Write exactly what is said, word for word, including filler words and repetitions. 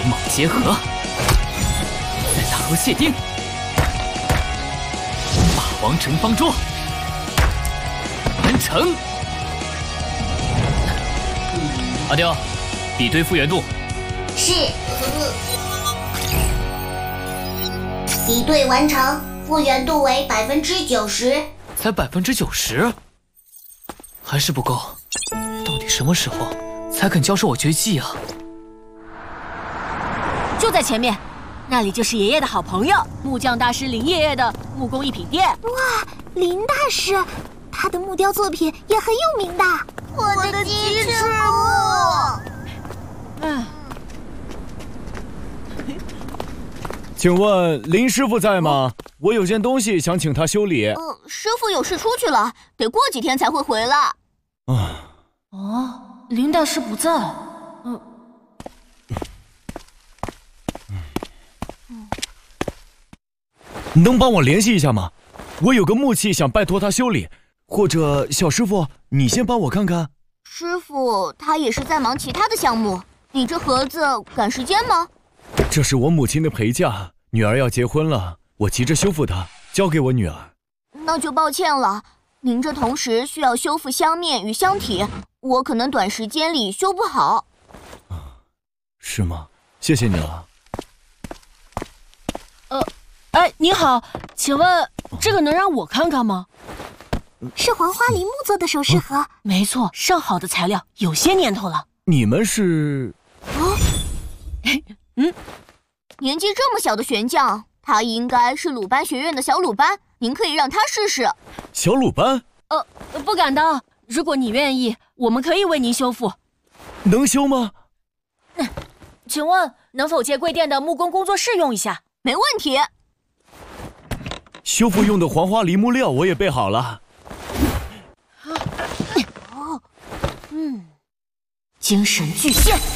猛结合，再打入谢丁，霸王城方桌，完成。阿刁，比对复原度。 是。比对完成，复原度为百分之九十。 才百分之九十，还是不够。到底什么时候才肯教授我绝技啊？ 就在前面，那里就是爷爷的好朋友木匠大师林爷爷的木工艺品店。 哇，林大师，他的木雕作品也很有名的。 我的鸡翅木。 嗯。 请问林师傅在吗？我有件东西想请他修理。 呃，师傅有事出去了，得过几天才会回来。 啊。 哦，林大师不在。嗯。 能帮我联系一下吗？我有个木器想拜托他修理，或者小师傅，你先帮我看看。 师傅他也是在忙其他的项目，你这盒子赶时间吗？ 这是我母亲的陪嫁，女儿要结婚了，我急着修复它，交给我女儿。 那就抱歉了，您这同时需要修复香面与香体，我可能短时间里修不好。 啊，是吗？谢谢你了。 呃，哎，你好，请问这个能让我看看吗？ 是黄花梨木做的首饰盒。 嗯、没错，上好的材料，有些年头了。 你们是？ 哦， 嗯， 年纪这么小的玄匠，他应该是鲁班学院的小鲁班，您可以让他试试。 小鲁班？ 呃，不敢当。如果你愿意，我们可以为您修复。 能修吗？ 嗯，请问能否借贵店的木工工作室用一下？ 没问题。 修复用的黄花梨木料我也备好了。 哦，嗯，精神巨献。